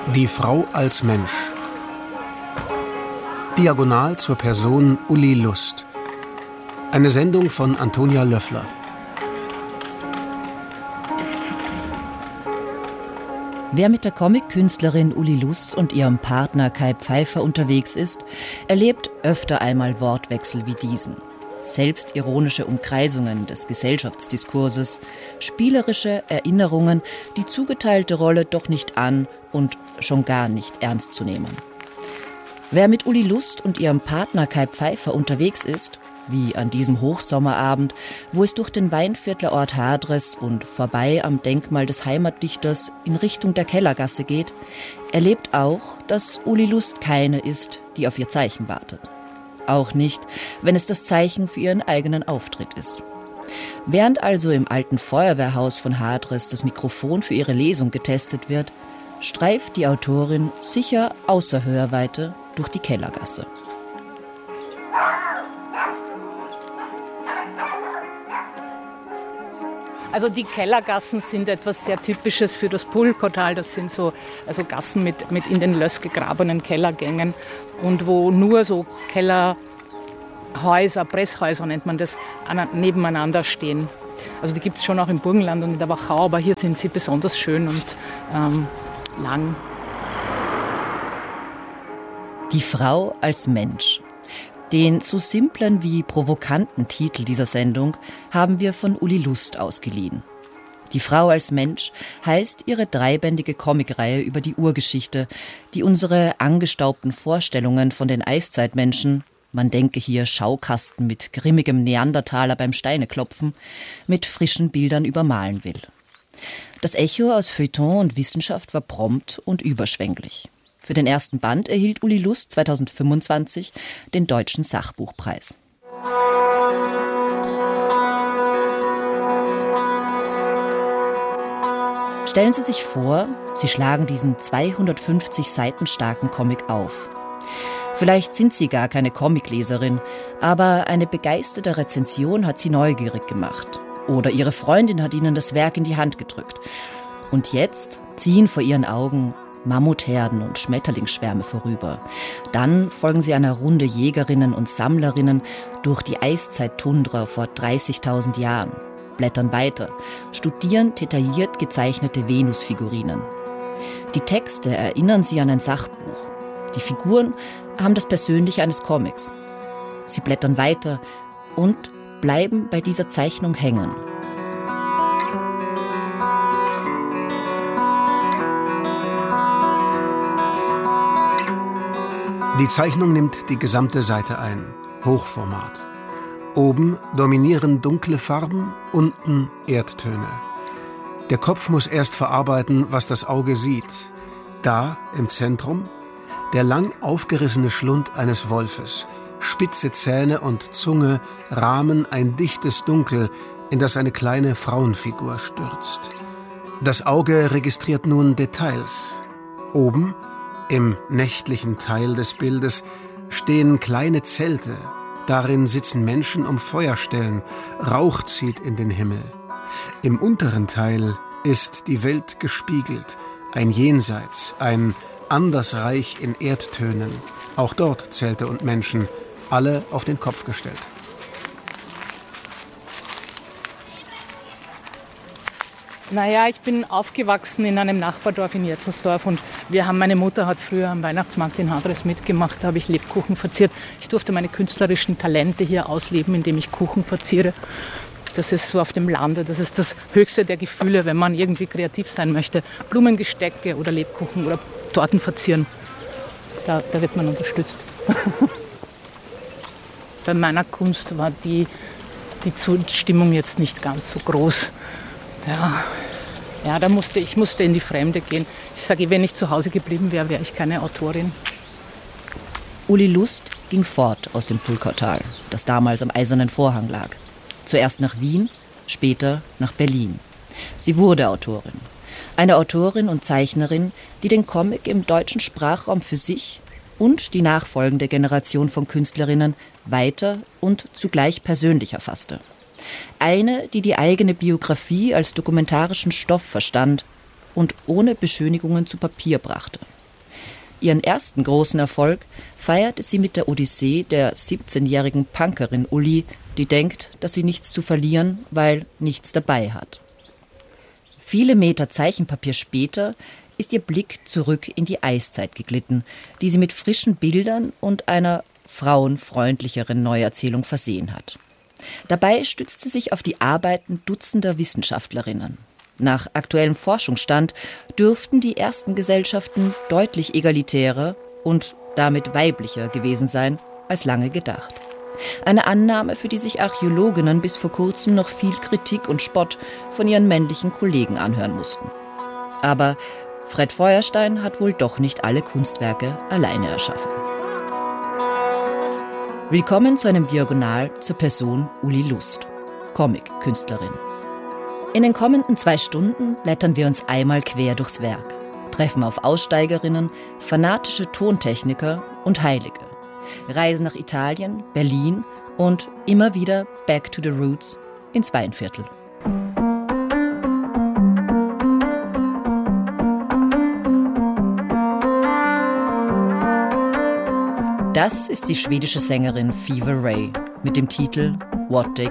Die Frau als Mensch. Diagonal zur Person Uli Lust. Eine Sendung von Antonia Löffler. Wer mit der Comic-Künstlerin Uli Lust und ihrem Partner Kai Pfeiffer unterwegs ist, erlebt öfter einmal Wortwechsel wie diesen. Selbstironische Umkreisungen des Gesellschaftsdiskurses, spielerische Erinnerungen, die zugeteilte Rolle doch nicht an und schon gar nicht ernst zu nehmen. Wer mit Uli Lust und ihrem Partner Kai Pfeiffer unterwegs ist, wie an diesem Hochsommerabend, wo es durch den Weinviertler Ort Hadres und vorbei am Denkmal des Heimatdichters in Richtung der Kellergasse geht, erlebt auch, dass Uli Lust keine ist, die auf ihr Zeichen wartet. Auch nicht, wenn es das Zeichen für ihren eigenen Auftritt ist. Während also im alten Feuerwehrhaus von Hadres das Mikrofon für ihre Lesung getestet wird, streift die Autorin sicher außer Hörweite durch die Kellergasse. Also die Kellergassen sind etwas sehr Typisches für das Pulkotal. Das sind also Gassen mit in den Löss gegrabenen Kellergängen und wo nur so Kellerhäuser, Presshäuser nennt man das, nebeneinander stehen. Also die gibt es schon auch im Burgenland und in der Wachau, aber hier sind sie besonders schön und lang. Die Frau als Mensch. Den so simplen wie provokanten Titel dieser Sendung haben wir von Uli Lust ausgeliehen. Die Frau als Mensch heißt ihre dreibändige Comicreihe über die Urgeschichte, die unsere angestaubten Vorstellungen von den Eiszeitmenschen, man denke hier Schaukasten mit grimmigem Neandertaler beim Steineklopfen, mit frischen Bildern übermalen will. Das Echo aus Feuilleton und Wissenschaft war prompt und überschwänglich. Für den ersten Band erhielt Uli Lust 2025 den Deutschen Sachbuchpreis. Stellen Sie sich vor, Sie schlagen diesen 250 Seiten starken Comic auf. Vielleicht sind Sie gar keine Comicleserin, aber eine begeisterte Rezension hat Sie neugierig gemacht. Oder Ihre Freundin hat Ihnen das Werk in die Hand gedrückt. Und jetzt ziehen vor Ihren Augen Mammutherden und Schmetterlingsschwärme vorüber. Dann folgen sie einer Runde Jägerinnen und Sammlerinnen durch die Eiszeit-Tundra vor 30.000 Jahren, blättern weiter, studieren detailliert gezeichnete Venusfigurinen. Die Texte erinnern sie an ein Sachbuch. Die Figuren haben das Persönliche eines Comics. Sie blättern weiter und bleiben bei dieser Zeichnung hängen. Die Zeichnung nimmt die gesamte Seite ein, Hochformat. Oben dominieren dunkle Farben, unten Erdtöne. Der Kopf muss erst verarbeiten, was das Auge sieht. Da, im Zentrum, der lang aufgerissene Schlund eines Wolfes. Spitze Zähne und Zunge rahmen ein dichtes Dunkel, in das eine kleine Frauenfigur stürzt. Das Auge registriert nun Details. Oben, im nächtlichen Teil des Bildes, stehen kleine Zelte. Darin sitzen Menschen um Feuerstellen. Rauch zieht in den Himmel. Im unteren Teil ist die Welt gespiegelt. Ein Jenseits, ein Andersreich in Erdtönen. Auch dort Zelte und Menschen, alle auf den Kopf gestellt. Naja, ich bin aufgewachsen in einem Nachbardorf in Jetzelsdorf und meine Mutter hat früher am Weihnachtsmarkt in Hadres mitgemacht, da habe ich Lebkuchen verziert. Ich durfte meine künstlerischen Talente hier ausleben, indem ich Kuchen verziere. Das ist so auf dem Lande, das ist das höchste der Gefühle, wenn man irgendwie kreativ sein möchte. Blumengestecke oder Lebkuchen oder Torten verzieren, da wird man unterstützt. Bei meiner Kunst war die Zustimmung jetzt nicht ganz so groß. Ja, ich musste in die Fremde gehen. Ich sage, wenn ich zu Hause geblieben wäre, wäre ich keine Autorin. Uli Lust ging fort aus dem Pulkotal, das damals am Eisernen Vorhang lag. Zuerst nach Wien, später nach Berlin. Sie wurde Autorin. Eine Autorin und Zeichnerin, die den Comic im deutschen Sprachraum für sich und die nachfolgende Generation von Künstlerinnen weiter und zugleich persönlich erfasste. Eine, die die eigene Biografie als dokumentarischen Stoff verstand und ohne Beschönigungen zu Papier brachte. Ihren ersten großen Erfolg feierte sie mit der Odyssee der 17-jährigen Punkerin Uli, die denkt, dass sie nichts zu verlieren, weil nichts dabei hat. Viele Meter Zeichenpapier später ist ihr Blick zurück in die Eiszeit geglitten, die sie mit frischen Bildern und einer frauenfreundlicheren Neuerzählung versehen hat. Dabei stützt sie sich auf die Arbeiten dutzender Wissenschaftlerinnen. Nach aktuellem Forschungsstand dürften die ersten Gesellschaften deutlich egalitärer und damit weiblicher gewesen sein als lange gedacht. Eine Annahme, für die sich Archäologinnen bis vor kurzem noch viel Kritik und Spott von ihren männlichen Kollegen anhören mussten. Aber Fred Feuerstein hat wohl doch nicht alle Kunstwerke alleine erschaffen. Willkommen zu einem Diagonal zur Person Uli Lust, Comic-Künstlerin. In den kommenden 2 Stunden blättern wir uns einmal quer durchs Werk, treffen auf Aussteigerinnen, fanatische Tontechniker und Heilige, reisen nach Italien, Berlin und immer wieder back to the roots ins Weinviertel. Das ist die schwedische Sängerin Fever Ray mit dem Titel What They